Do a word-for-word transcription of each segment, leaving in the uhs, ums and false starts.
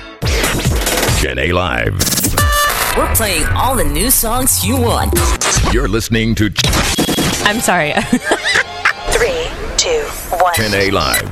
Chennai Live. We're playing all the new songs you want. You're listening to I'm sorry. Three, two, one. Chennai Live.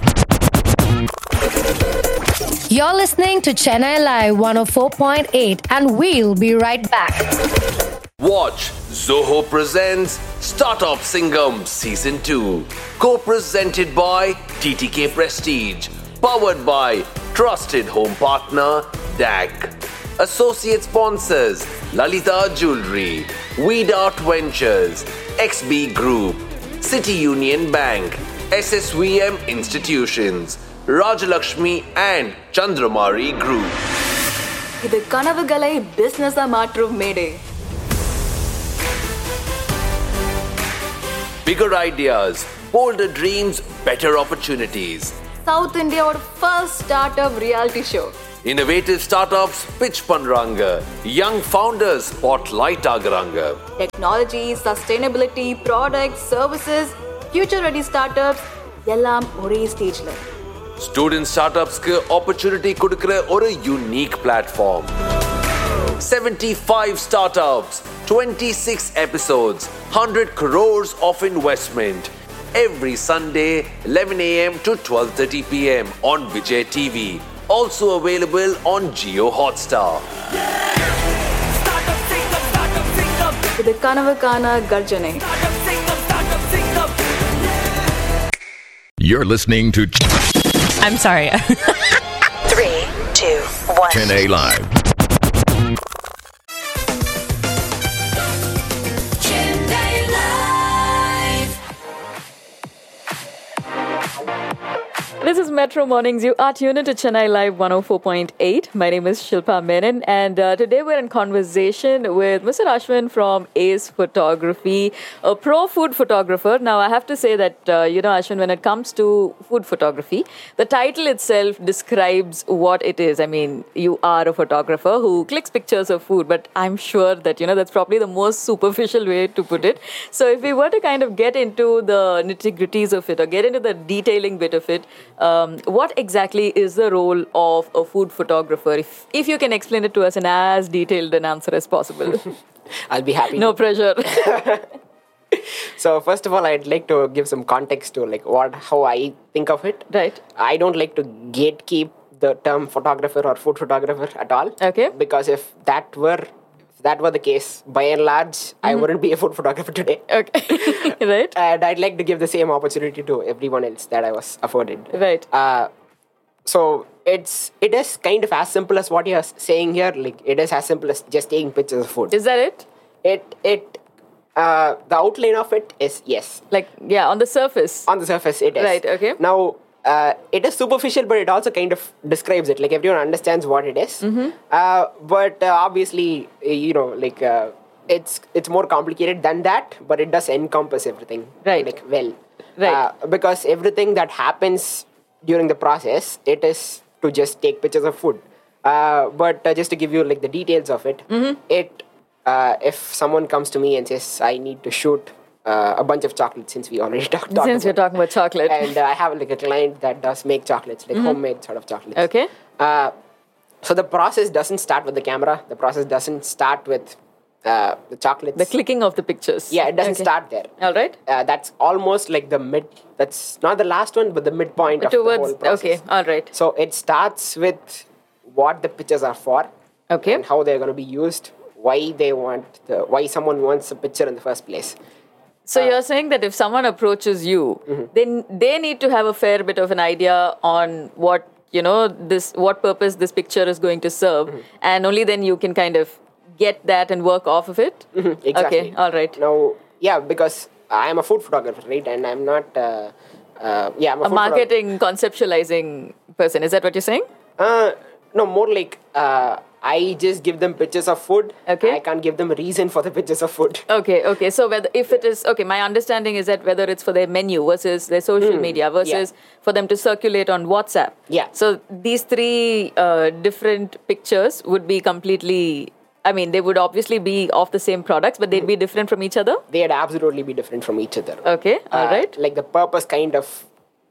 You're listening to Chennai Live one oh four point eight, and we'll be right back. Watch Zoho presents Startup Singham Season two. Co-presented by T T K Prestige. Powered by Trusted Home Partner D A C. Associate sponsors Lalita Jewelry, Weed Art Ventures, X B Group, City Union Bank, S S V M Institutions, Rajalakshmi and Chandramari Group. இது கனவுகளை business மாற்றும் மேடை. Bigger ideas, bolder dreams, better opportunities. South India's first startup reality show. Innovative startups pitch பண்றாங்க. Young founders spotlight ஆகுறாங்க. Technology, sustainability, products, services, future ready startups எல்லாம் ஒரே ஸ்டேஜ்ல. Student startupsக்கு opportunity கொடுக்கிற ஒரு unique platform. seventy-five startups, twenty-six episodes, one hundred crores of investment. Every Sunday, eleven a.m. to twelve thirty p.m. on Vijay T V. Also available on Jio Hotstar. இது கனவுக்கான கர்ஜனை. You're listening to I'm sorry. Three, two, one. Chennai Live. This is Metro Mornings. You are tuned into Chennai Live one oh four point eight. My name is Shilpa Menon, and uh, today we're in conversation with Mister Ashwin from Ace Photography, a pro food photographer. Now, I have to say that, uh, you know, Ashwin, when it comes to food photography, the title itself describes what it is. I mean, you are a photographer who clicks pictures of food, but I'm sure that, you know, that's probably the most superficial way to put it. So if we were to kind of get into the nitty-gritties of it, or get into the detailing bit of it, Um, what exactly is the role of a food photographer? If, if you can explain it to us in as detailed an answer as possible. I'll be happy. No pressure. So first of all, I'd like to give some context to like what how I think of it. Right. I don't like to gatekeep the term photographer or food photographer at all. Okay. Because if that were if that were the case, by and large, mm-hmm. I wouldn't be a food photographer today. Okay. Right. And I'd like to give the same opportunity to everyone else that I was afforded. Right. Uh, so it's it is kind of as simple as what you're saying here. Like it is as simple as just taking pictures of food. Is that it? It it uh, the outline of it is yes. Like yeah, on the surface. On the surface, it is. Right. Okay. Now uh, it is superficial, but it also kind of describes it. Like everyone understands what it is. Mm-hmm. Uh, but uh, obviously, you know, like uh, it's it's more complicated than that. But it does encompass everything. Right. Like well. Right. Uh, because everything that happens during the process, it is to just take pictures of food. Uh, but uh, just to give you like the details of it, mm-hmm. it uh, if someone comes to me and says I need to shoot uh, a bunch of chocolates, since we already talked. talked Since we're talking about chocolate, and uh, I have like a client that does make chocolates, like mm-hmm. homemade sort of chocolates. Okay. Uh, so the process doesn't start with the camera. The process doesn't start with uh, the chocolates. The clicking of the pictures. Yeah, it doesn't okay. start there. All right. Uh, that's almost like the mid. That's not the last one, but the midpoint of Towards, the whole process. Okay. All right. So it starts with what the pictures are for. Okay. And how they're going to be used. Why they want the why someone wants a picture in the first place. So uh, you're saying that if someone approaches you, mm-hmm. then they need to have a fair bit of an idea on what, you know, this what purpose this picture is going to serve, mm-hmm. and only then you can kind of get that and work off of it? Mm-hmm. Exactly. Okay, all right. Now, yeah, because I am a food photographer, right? And I'm not, uh, uh, yeah, I'm a, a food marketing, conceptualizing person. Is that what you're saying? Uh, no, more like uh, I just give them pictures of food. Okay. I can't give them a reason for the pictures of food. Okay, okay. So whether if it is, okay, my understanding is that whether it's for their menu versus their social mm, media versus yeah. for them to circulate on WhatsApp. Yeah. So these three uh, different pictures would be completely, I mean, they would obviously be of the same products, but they'd be different from each other? They'd absolutely be different from each other. Okay, all uh, right. Like the purpose kind of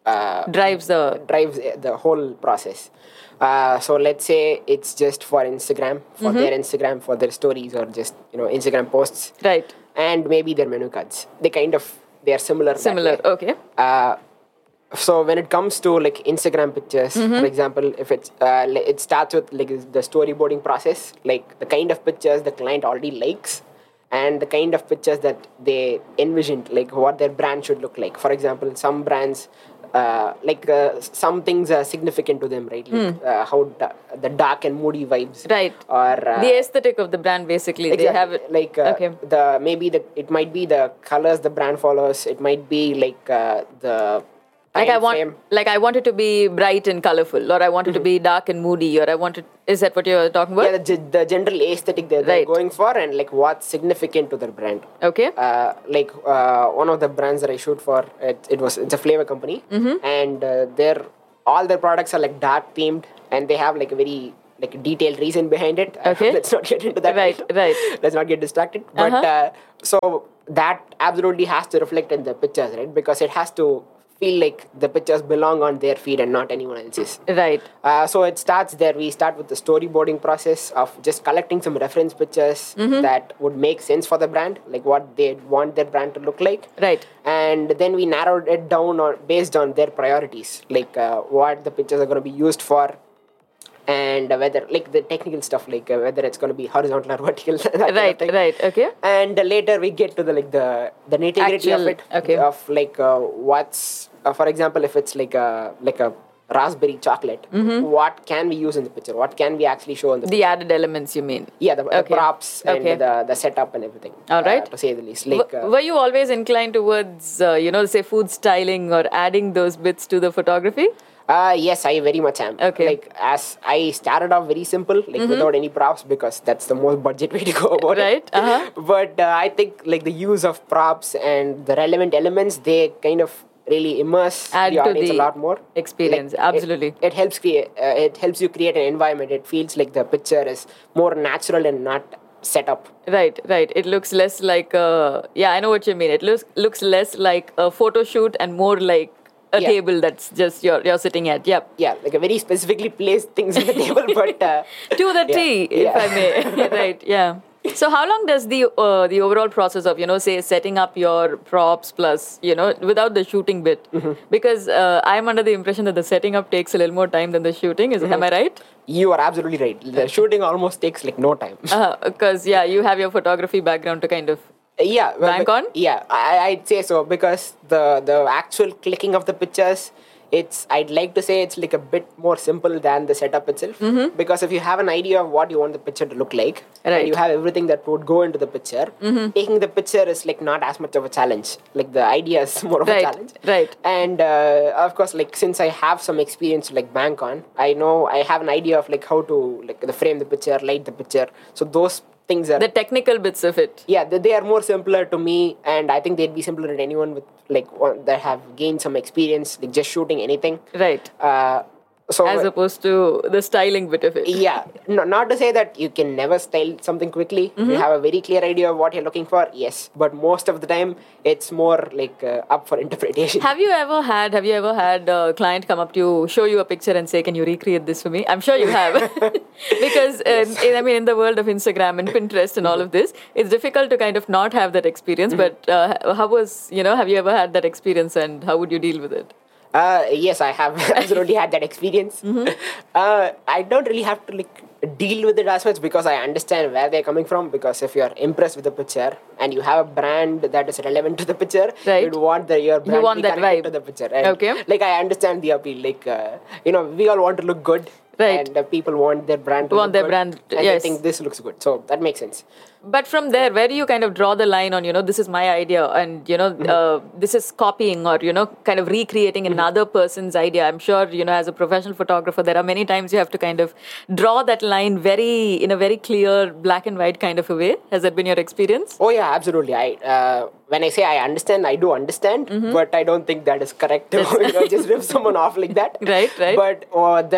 uh, drives the drives the whole process. Uh, so let's say it's just for Instagram, for Mm-hmm. their Instagram, for their stories, or just you know Instagram posts, right. and maybe their menu cards. They kind of they are similar. that Similar. way. Okay. Uh, so when it comes to like Instagram pictures, Mm-hmm. for example, if it's uh, li- it starts with like the storyboarding process, like the kind of pictures the client already likes, and the kind of pictures that they envisioned, like what their brand should look like. For example, some brands. Uh, like uh, some things are significant to them, right? Like uh, how da- the dark and moody vibes, Hmm. Right. Or uh, The aesthetic of the brand, basically. exactly. They have it. like uh, Okay. the maybe the it might be the colors the brand follows. It might be like uh, the Like I time want, frame. like I want it to be bright and colorful, or I want it to be dark and moody, or I want it. Is that what you're talking about? Yeah, the, ge- the general aesthetic that they're Right. going for, and like what's significant to their brand. Okay. Uh, like uh, one of the brands that I shoot for, it, it was it's a flavor company, Mm-hmm. and uh, their all their products are like dark themed, and they have like a very like detailed reason behind it. Okay. Let's not get into that. Right, right. Let's not get distracted. But Uh-huh. uh, so that absolutely has to reflect in the pictures, right? Because it has to feel like the pictures belong on their feed and not anyone else's. Right. Uh, so it starts there. We start with the storyboarding process of just collecting some reference pictures Mm-hmm. that would make sense for the brand, like what they want their brand to look like. Right. And then we narrowed it down on, based on their priorities, like uh, what the pictures are going to be used for, and whether like the technical stuff, like uh, whether it's going to be horizontal or vertical. that kind of Right. thing. Right. Okay. And uh, later we get to the like the the nitty gritty of Actual- it, okay. of like uh, what's uh, for example, if it's like a like a raspberry chocolate, what can we use in the picture? What can we actually show in the, Mm-hmm. The added elements, you mean? yeah the, the Okay. props Okay. and the the setup and everything. All right. uh, to say the least. Like W- uh, were you always inclined towards, uh, you know, say food styling or adding those bits to the photography? Uh, yes, I very much am. Okay. Like, as I started off very simple, like without any props, because that's the most budget way to go about Right, it. uh-huh. But uh, I think like the use of props and the relevant elements, they kind of really immerse Add the to audience the a lot more. experience, Like, absolutely. It, it helps create. Uh, it helps you create an environment. It feels like the picture is more natural and not set up. Right, right. It looks less like a, yeah, I know what you mean. It looks looks less like a photo shoot and more like a Yeah. table that's just you're you're sitting at. Yep. Yeah, like a very specifically placed things on the table, but uh, To the yeah, T, if yeah. I may. Right, yeah. So how long does the uh, the overall process of, you know, say setting up your props plus, you know, without the shooting bit? Mm-hmm. Because uh, I'm under the impression that the setting up takes a little more time than the shooting. Is am I right? You are absolutely right. The shooting almost takes like no time. Because yeah, you have your photography background to kind of Yeah, well, Bank but- on? Yeah, I, I'd say so, because the the actual clicking of the pictures, it's I'd like to say it's like a bit more simple than the setup itself. Mm-hmm. Because if you have an idea of what you want the picture to look like, Right. and you have everything that would go into the picture, Mm-hmm. taking the picture is like not as much of a challenge. Like the idea is more of Right, a challenge. right. And uh, of course, like since I have some experience to like bank on, I know I have an idea of like how to like the frame the picture, light the picture. So those things are the technical bits of it. yeah, they, they are more simpler to me, and I think they'd be simpler to anyone with like one, that have gained some experience, like just shooting anything. Right. Uh, so As opposed to the styling bit of it. yeah, no, not to say that you can never style something quickly. Mm-hmm. You have a very clear idea of what you're looking for. Yes, but most of the time it's more like uh, up for interpretation. Have you ever had have you ever had a client come up to you, show you a picture and say, can you recreate this for me? I'm sure you have. Because uh, in, I mean in the world of Instagram and Pinterest and all of this, it's difficult to kind of not have that experience. But uh, how was, you know, have you ever had that experience, and how would you deal with it? Uh, yes, I have absolutely had that experience. Mm-hmm. Uh, I don't really have to like deal with it as much, because I understand where they're coming from. Because if you're impressed with the picture and you have a brand that is relevant to the picture, Right. you'd want the your brand want to be that connected vibe. to the picture. And, Okay. Like I understand the appeal. Like uh, you know, we all want to look good. Right. And uh, people want their brand to Want look their good, brand to- and yes. they think this looks good. So that makes sense. But from there, where do you kind of draw the line on, you know, this is my idea, and, you know, uh, this is copying or, you know, kind of recreating another person's idea? I'm sure, you know, as a professional photographer, there are many times you have to kind of draw that line very, in a very clear black and white kind of a way. Has that been your experience? Oh yeah, absolutely. I uh, when I say I understand, I do understand, but I don't think that is correct to you know, just rip someone off like that. Right, right. But uh, the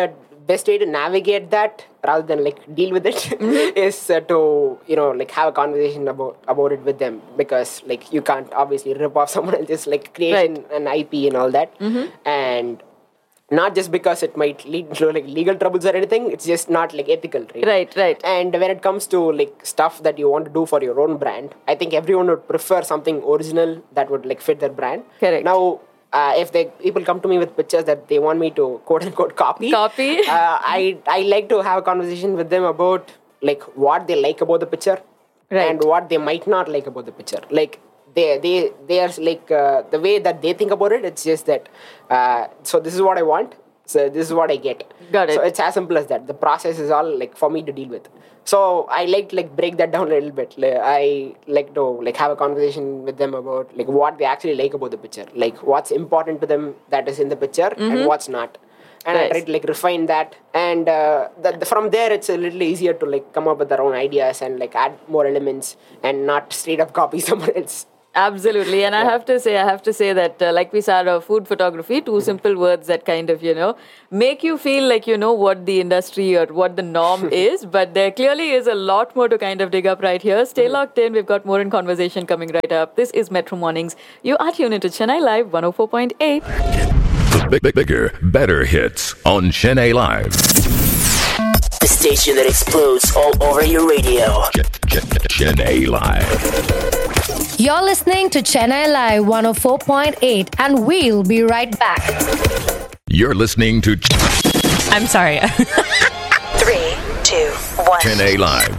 best way to navigate that rather than like deal with it is uh, to you know like have a conversation about about it with them, because like you can't obviously rip off someone else's like creation Right. and I P and all that, and not just because it might lead to like legal troubles or anything. It's just not like ethical, right? Right, right. And when it comes to like stuff that you want to do for your own brand, I think everyone would prefer something original that would like fit their brand. Correct. Now, uh, if they people come to me with pictures that they want me to quote unquote copy, Copy. uh, I I like to have a conversation with them about like what they like about the picture, Right. and what they might not like about the picture. Like they they they are like uh, the way that they think about it. It's just that. Uh, so this is what I want. So this is what I get. Got it. So it's as simple as that. The process is all like for me to deal with. So I like to like break that down a little bit. Like, I like to like have a conversation with them about like what they actually like about the picture, like what's important to them that is in the picture and what's not. And Nice. I try to like refine that, and uh, the, the, from there it's a little easier to like come up with their own ideas and like add more elements and not straight up copy someone else. Absolutely, and I have to say, I have to say that, uh, like we said, uh, food photography, two simple words that kind of, you know, make you feel like you know what the industry or what the norm is, but there clearly is a lot more to kind of dig up right here. Stay locked in, we've got more in conversation coming right up. This is Metro Mornings. You are tuned into Chennai Live one oh four point eight. The big, big, bigger, better hits on Chennai Live. The station that explodes all over your radio. Ch- Ch- Chennai Live. You're listening to Chennai Live one oh four point eight, and we'll be right back. You're listening to Ch- I'm sorry. Three, two, one. Chennai Live.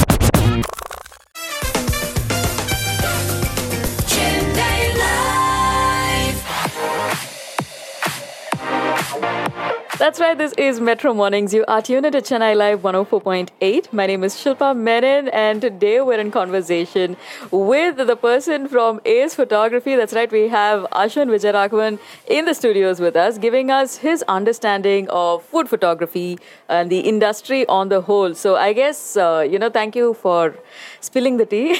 That's right, this is Metro Mornings. You are tuned into Chennai Live one oh four point eight. My name is Shilpa Menon, and today we're in conversation with the person from Ace Photography. That's right, we have Ashwin Vijayaraghavan in the studios with us, giving us his understanding of food photography and the industry on the whole. So I guess, uh, you know, thank you for spilling the tea.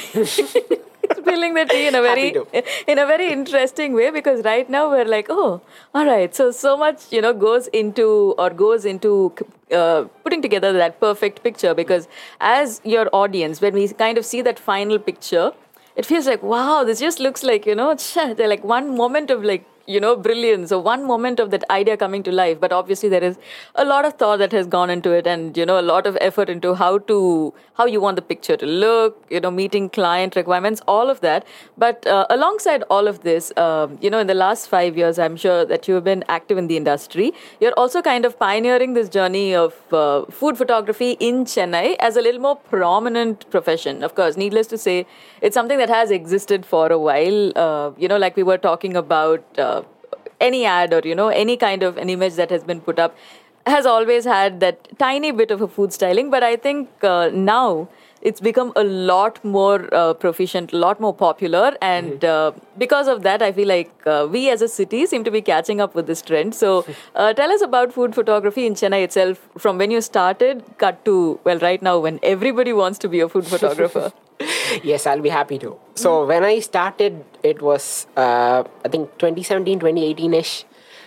Spilling the tea in a very Happy in a very interesting way, because right now we're like, oh, all right, so so much you know goes into or goes into uh, putting together that perfect picture, because as your audience, when we kind of see that final picture, it feels like, wow, this just looks like, you know they're like one moment of like you know brilliance, or one moment of that idea coming to life. But obviously there is a lot of thought that has gone into it, and you know a lot of effort into how to how you want the picture to look, you know meeting client requirements, all of that. But uh, alongside all of this, um, you know in the last five years, I'm sure that you have been active in the industry. You're also kind of pioneering this journey of uh, food photography in Chennai as a little more prominent profession. Of course, needless to say, it's something that has existed for a while. Uh, you know like we were talking about uh, any ad, or you know any kind of an image that has been put up has always had that tiny bit of a food styling. But I think uh, now it's become a lot more uh, proficient, a lot more popular, and uh, because of that, I feel like uh, we as a city seem to be catching up with this trend. So uh, tell us about food photography in Chennai itself, from when you started cut to, well, right now when everybody wants to be a food photographer. Yes, I'll be happy to. So when I started, it was uh, I think twenty seventeen, twenty eighteen-ish.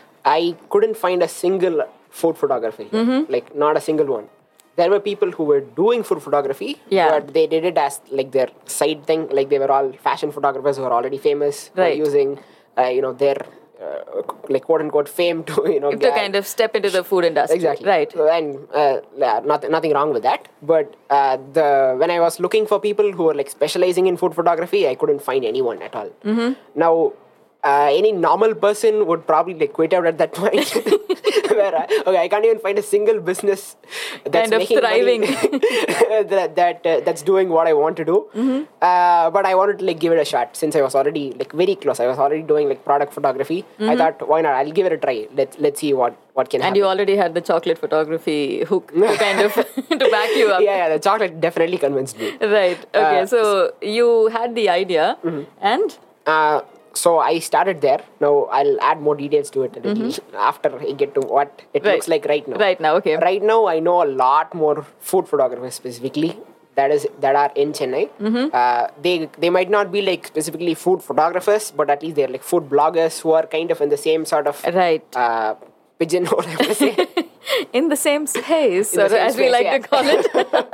I couldn't find a single food photography, like not a single one. There were people who were doing food photography, Yeah. but they did it as like their side thing. Like they were all fashion photographers who are already famous, who are Right. using uh, you know their uh, like quote unquote fame to you know To get- kind of step into the food industry. Exactly. Right. So, and uh, yeah, nothing, nothing wrong with that. But uh, the when I was looking for people who were like specializing in food photography, I couldn't find anyone at all. Mm-hmm. Now, uh, any normal person would probably like quit out at that point. Where I, okay, I can't even find a single business that's Kind of making thriving. money that that uh, that's doing what I want to do. Mm-hmm. Uh, but I wanted to like give it a shot since I was already like very close. I was already doing like product photography. I thought, why not? I'll give it a try. Let's let's see what what can And happen. you already had the chocolate photography hook to kind of to back you up. yeah, yeah, the chocolate definitely convinced me. Right. Okay. Uh, so you had the idea, and Uh, so I started there. Now I'll add more details to it a little after I get to what it Mm-hmm. Right. looks like right now. Right now, okay. Right now, I know a lot more food photographers specifically that is that are in Chennai. Mm-hmm. Uh, they they might not be like specifically food photographers, but at least they're like food bloggers who are kind of in the same sort of Right. uh, pigeonhole, I would say. in the same space, In the or same as we space, like yeah. to call it.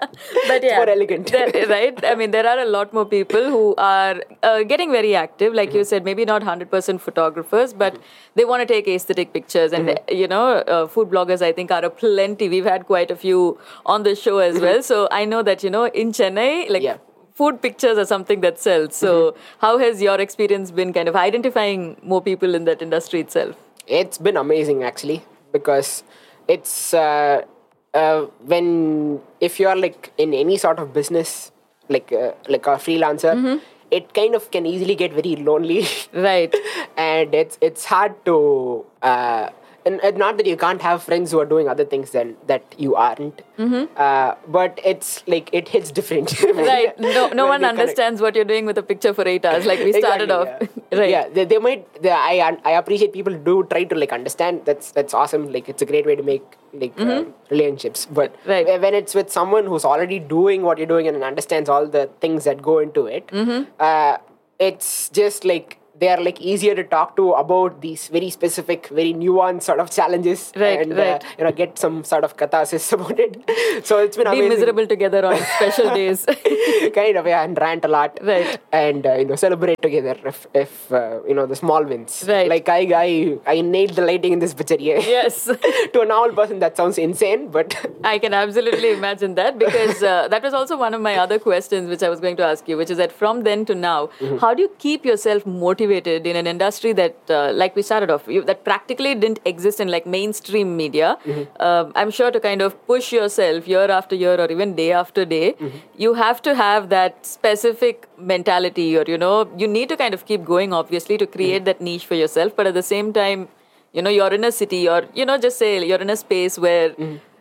But yeah, more elegant. there- right? I mean, there are a lot more people who are uh, getting very active. Like Mm-hmm. you said, maybe not one hundred percent photographers, but they want to take aesthetic pictures. And, Mm-hmm. you know, uh, food bloggers, I think, are a plenty. We've had quite a few on the show as well. So I know that, you know, in Chennai, like, Mm-hmm. Yeah. food pictures are something that sells. So how has your experience been kind of identifying more people in that industry itself? It's been amazing actually, because it's uh, uh, when if you're like in any sort of business, like uh, like a freelancer, it kind of can easily get very lonely. Right. And it's it's hard to uh, and, and not that you can't have friends who are doing other things than that you aren't, uh, but it's like it hits different. Right. No, no When one you connect. understands what you're doing with a picture for eight hours. Like we started Exactly, off. yeah. Right. Yeah, they, they might. They, I I appreciate people do try to like understand. That's that's awesome. Like it's a great way to make like uh, relationships. But Right. when it's with someone who's already doing what you're doing and understands all the things that go into it, uh, it's just like they are like easier to talk to about these very specific, very nuanced sort of challenges, Right, and right. Uh, you know get some sort of catharsis about it. So it's been Be amazing. miserable together on special days. Kind of, yeah, and rant a lot, Right. and uh, you know celebrate together if, if uh, you know the small wins. Right. Like I, I, I nailed the lighting in this picture. Yeah. Yes. To a normal person, that sounds insane, but I can absolutely imagine that, because uh, that was also one of my other questions which I was going to ask you, which is that from then to now, how do you keep yourself motivated in an industry that, uh, like we started off, you, that practically didn't exist in like mainstream media? Um, I'm sure to kind of push yourself year after year or even day after day, you have to have that specific mentality, or, you know, you need to kind of keep going, obviously, to create that niche for yourself. But at the same time, you know, you're in a city, or, you know, just say you're in a space where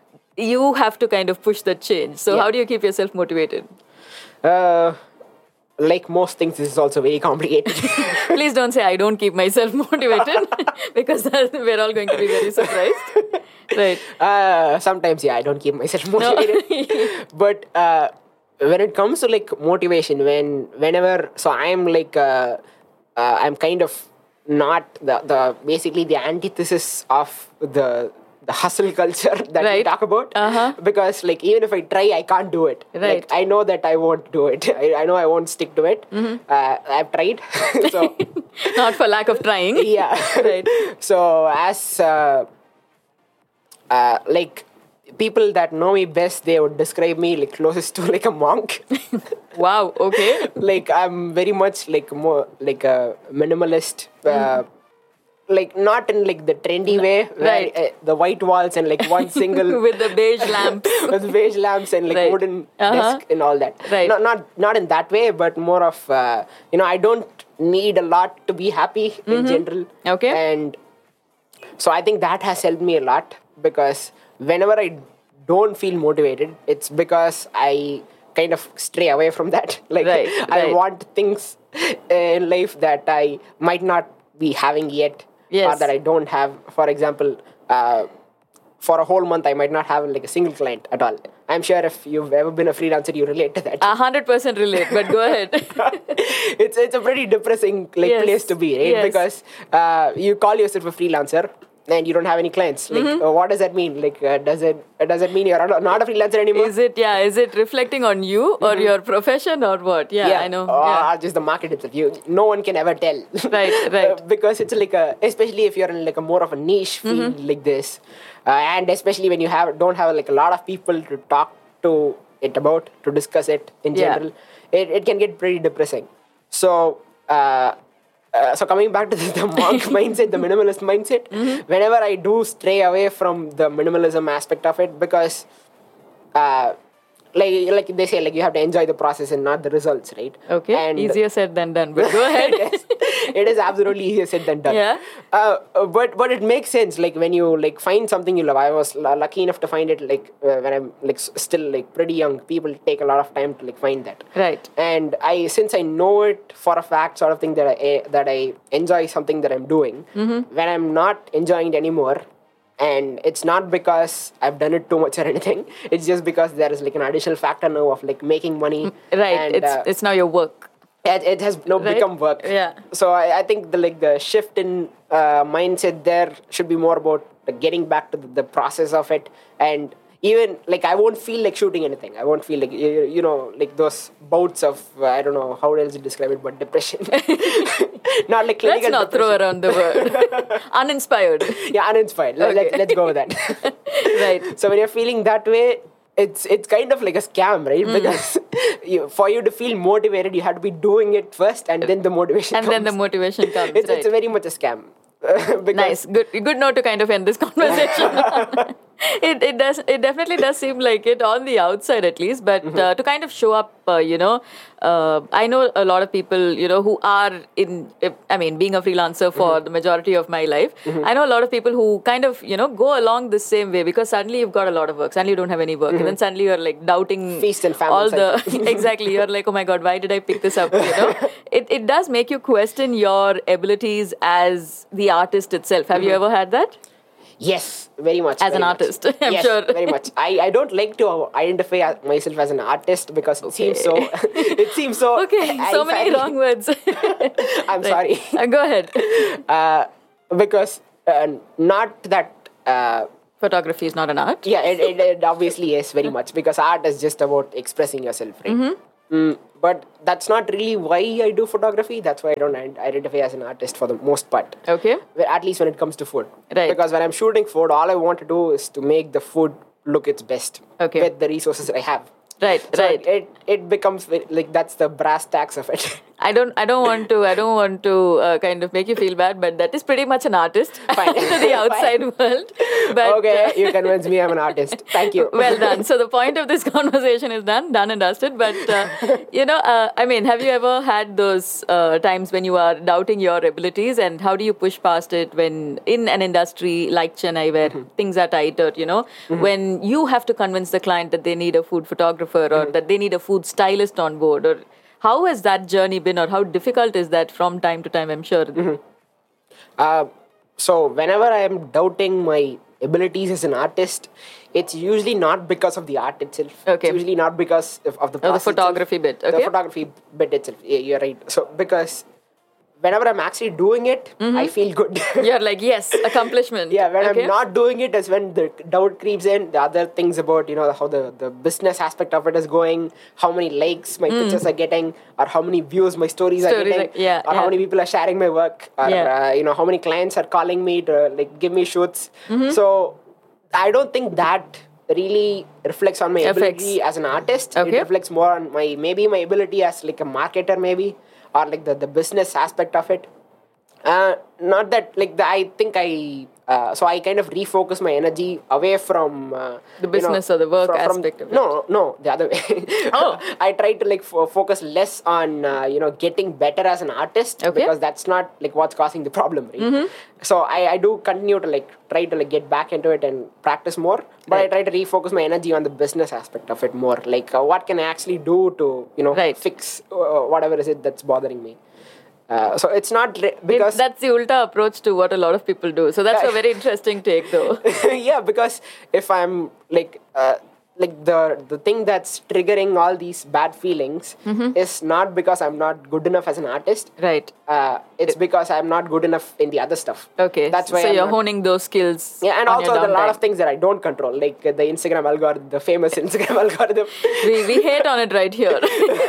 you have to kind of push that change. So Yeah. how do you keep yourself motivated? uh, like most things, this is also very complicated. Please don't say I don't keep myself motivated, because that- we're all going to be very surprised. Right. Uh, sometimes, yeah, I don't keep myself motivated. But uh, when it comes to like motivation, when whenever, so I'm like, uh, uh, I'm kind of not the the basically the antithesis of the the hustle culture that we Right. talk about. Uh-huh. Because like even if I try, I can't do it. Right. Like I know that I won't do it. I, I know I won't stick to it. Uh, I've tried. So Not for lack of trying. yeah. Right. So as uh, uh, like people that know me best, they would describe me like closest to like a monk. Wow. Okay. Like I'm very much like more like a minimalist. Uh, Like not in like the trendy way, where, Right. uh, the white walls and like one single With the beige lamps. with beige lamps and like Right. wooden Uh-huh. desk and all that. Right. Not not not in that way, but more of uh, you know I don't need a lot to be happy in general. Okay. And so I think that has helped me a lot, because whenever I don't feel motivated, it's because I kind of stray away from that. Like Right, I right. want things in life that I might not be having yet. Or Yes. that I don't have. For example, uh, for a whole month, I might not have like a single client at all. I'm sure if you've ever been a freelancer, you relate to that. A hundred percent relate, but go ahead. it's it's a pretty depressing like Yes. place to be, right? Yes. Because uh, you call yourself a freelancer and you don't have any clients. Like, Mm-hmm. uh, what does that mean? Like, uh, does it uh, does it mean you're not not a freelancer anymore? Is it, yeah, is it reflecting on you or your profession or what? Yeah, I know. Or Yeah. just the market itself. You, no one can ever tell. Right, right. Uh, because it's like a, especially if you're in like a more of a niche field Mm-hmm. like this, uh, and especially when you have don't have like a lot of people to talk to it about, to discuss it in Yeah. general, it, it can get pretty depressing. So. Uh, Uh, so coming back to the, the monk mindset, the minimalist mindset, Mm-hmm. whenever I do stray away from the minimalism aspect of it, because uh, like like they say, like you have to enjoy the process and not the results, right? Okay, And easier said than done, but go ahead. yes, it is absolutely easier said than done. Yeah. Uh, uh, but but it makes sense. Like when you like find something you love. I was l- lucky enough to find it like uh, when I'm like s- still like pretty young. People take a lot of time to like find that. Right. And I, since I know it for a fact, sort of thing that I eh, that I enjoy something that I'm doing. Mm-hmm. When I'm not enjoying it anymore. And it's not because I've done it too much or anything. It's just because there is like an additional factor now of like making money. Right. And, it's uh, it's now your work. it, it has now Right? become work. Yeah. So I, I think the like the shift in uh, mindset there should be more about like getting back to the, the process of it. And even like I won't feel like shooting anything. I won't feel like you, you know like those bouts of uh, I don't know how else to describe it, but depression. Not like clinical. Let's not depression. throw around the word. Uninspired. Yeah, uninspired. Okay. Let's let's go with that. Right. So when you're feeling that way, it's it's kind of like a scam, right? Mm. Because you, for you to feel motivated, you have to be doing it first, and then the motivation. And comes. then the motivation comes. It's right. it's very much a scam. Because Nice, good, good note to kind of end this conversation. it it does it definitely does seem like it on the outside at least, but Mm-hmm. uh, to kind of show up, uh, you know, uh, I know a lot of people, you know, who are in. I mean, being a freelancer for Mm-hmm. the majority of my life, I know a lot of people who kind of you know go along the same way because suddenly you've got a lot of work, suddenly you don't have any work, and then suddenly you're like doubting Feast and famine all cycle. the exactly. You're like, oh my god, why did I pick this up? You know, it it does make you question your abilities as the artist itself. Have you ever had that? Yes, very much. As very an much. artist, I'm yes, sure. very much. I, I don't like to identify as- myself as an artist because it seems so. It seems so. Okay, so many I- wrong words. I'm Right. sorry. Uh, go ahead. Uh, because uh, not that. Uh, Photography is not an art. yeah, it, it, it obviously is very much because art is just about expressing yourself, right? Mm-hmm. Mm, but that's not really why I do photography. That's why I don't ident- identify as an artist for the most part. Okay. Well, at least when it comes to food. Right. Because when I'm shooting food, all I want to do is to make the food look its best. Okay. With the resources that I have. Right, So right. It, it becomes ve- like that's the brass tacks of it. I don't. I don't want to. I don't want to uh, kind of make you feel bad, but that is pretty much an artist Fine. to the outside world. But, okay, uh, you convinced me I'm an artist. Thank you. Well done. So the point of this conversation is done, done and dusted. But uh, you know, uh, I mean, have you ever had those uh, times when you are doubting your abilities, and how do you push past it when in an industry like Chennai where Mm-hmm. things are tighter? You know, when you have to convince the client that they need a food photographer or Mm-hmm. that they need a food stylist on board, or how has that journey been, or how difficult is that from time to time? I'm sure. Uh, so whenever I am doubting my abilities as an artist, it's usually not because of the art itself. Okay. It's usually not because of, of the the process photography itself. bit, okay. The photography bit itself. Yeah, you're right. So because whenever I'm actually doing it, I feel good. You're like, yes, accomplishment. Yeah, when Okay. I'm not doing it is when the doubt creeps in. The other things about, you know, how the, the business aspect of it is going, how many likes my pictures are getting, or how many views my stories, are Stories getting, are- yeah, or yeah. how many people are sharing my work, or, Yeah. uh, you know, how many clients are calling me to, like, give me shoots. So, I don't think that really reflects on my Affects. ability as an artist. Okay. It reflects more on my, maybe my ability as, like, a marketer, maybe, or, like, the, the business aspect of it. Uh, not that like the, I think I uh, so I kind of refocus my energy away from uh, The you know, business or the work from, from- aspect of it. No, no, the other way. Oh. I try to like fo- focus less on uh, you know getting better as an artist Okay. because that's not like what's causing the problem, right? So I, I do continue to like try to like get back into it and practice more, but Right. I try to refocus my energy on the business aspect of it more. Like uh, what can I actually do to you know Right. fix uh, whatever is it that's bothering me. Uh, so it's not re- because It- that's the ulta approach to what a lot of people do. So that's a very interesting take, though. yeah, because if I'm like uh, like the the thing that's triggering all these bad feelings is not because I'm not good enough as an artist. Right. Uh, it's because I'm not good enough in the other stuff. Okay. That's why So I'm you're not- honing those skills. Yeah, and on also your there are a lot downtime. of things that I don't control, like uh, the Instagram algorithm, the famous Instagram algorithm. we we hate on it right here.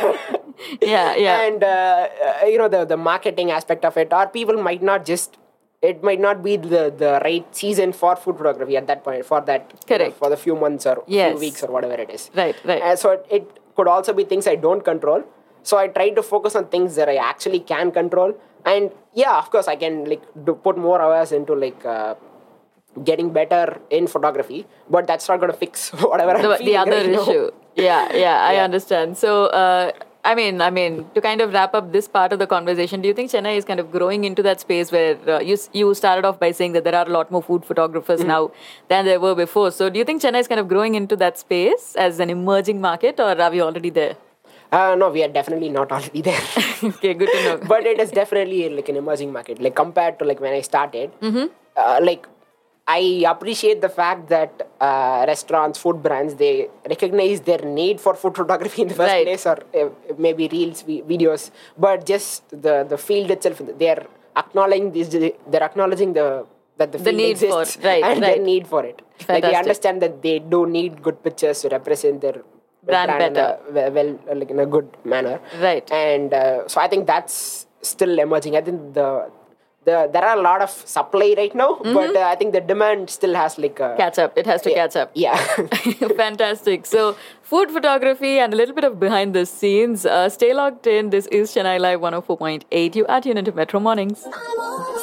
yeah, yeah. And uh, uh, you know the the marketing aspect of it, or people might not just. It might not be the, the right season for food photography at that point, for that, you know, Correct. for the few months or Yes. few weeks or whatever it is. Right, right. And so it, it could also be things I don't control. So I try to focus on things that I actually can control. And yeah, of course, I can like do, put more hours into like uh, getting better in photography, but that's not going to fix whatever I'm the, feeling the other right now. issue. Yeah, yeah, I Yeah. understand. So, uh, I mean, I mean, to kind of wrap up this part of the conversation, do you think Chennai is kind of growing into that space where uh, you you started off by saying that there are a lot more food photographers Mm-hmm. now than there were before? So, do you think Chennai is kind of growing into that space as an emerging market, or are we already there? Uh, no, we are definitely not already there. Okay, good to know. But it is definitely like an emerging market. Like compared to like when I started, uh, like I appreciate the fact that uh, restaurants, food brands, they recognize their need for food photography in the first Right. place, or uh, maybe reels, vi- videos. But just the the field itself, they are acknowledging this. They're acknowledging the that the The field need for exists it. Right, and right. their need for it. Like they Fantastic. understand that they do need good pictures to represent their Brand in better. a, well, well, like in a good manner. Right. And uh, so I think that's still emerging. I think the the there are a lot of supply right now, but uh, I think the demand still has like a Catch up. It has to yeah, catch up. Yeah. Fantastic. So, food photography and a little bit of behind the scenes. Uh, stay logged in. This is Chennai Live one oh four point eight. You are tuned into Metro Mornings.